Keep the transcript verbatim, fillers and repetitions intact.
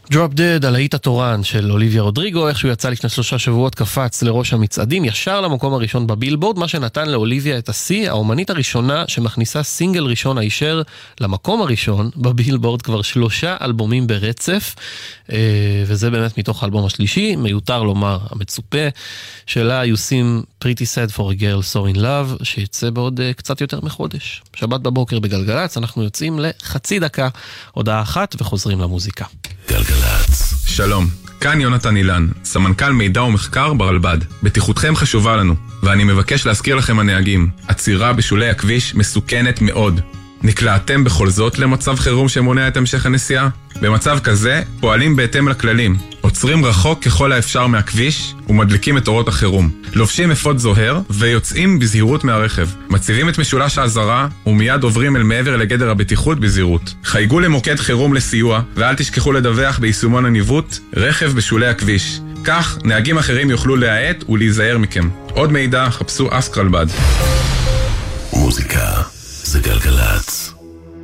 Drop Dead, הלהיט התורן של אוליביה רודריגו, איך שהוא יצא לפני שלושה שבועות קפץ לראש המצעדים, ישר למקום הראשון בבילבורד, מה שנתן לאוליביה את השיא, האומנית הראשונה שמכניסה סינגל ראשון הישר למקום הראשון בבילבורד, כבר שלושה אלבומים ברצף, וזה באמת מתוך האלבום השלישי, מיותר לומר, המצופה שלה, You Seem Pretty Sad for a Girl So in Love, שיצא בעוד קצת יותר מחודש. שבת בבוקר בגלגלץ, אנחנו יוצאים לחצי דקה, הודעה אחת וחוזרים למוזיקה. גלגלץ. שלום, כאן יונתן אילן, סמנכ"ל מידע ומחקר ברלב"ד. בטיחותכם חשובה לנו, ואני מבקש להזכיר לכם הנהגים, עצירה בשולי הכביש מסוכנת מאוד. נקלעתם בכל זאת למצב חירום שמונע את המשך הנסיעה? במצב כזה פועלים בהתאם לכללים, עוצרים רחוק ככל האפשר מהכביש ומדליקים את אורות החירום, לובשים אפוד זוהר ויוצאים בזהירות מהרכב, מציבים את משולש האזהרה ומיד עוברים אל מעבר לגדר הבטיחות בזהירות. חייגו למוקד חירום לסיוע ואל תשכחו לדווח ביישומון הניווט רכב בשולי הכביש, כך נהגים אחרים יוכלו להאט ולהיזהר מכם. עוד מידע חפשו אסק רלב"ד. מוזיקה זה גלגלץ.